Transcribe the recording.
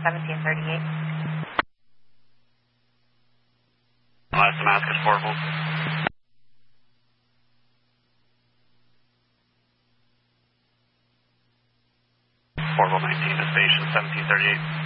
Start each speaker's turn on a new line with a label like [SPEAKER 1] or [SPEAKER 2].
[SPEAKER 1] 1738.
[SPEAKER 2] Last Damascus, portable. Portable 19 to station 1738.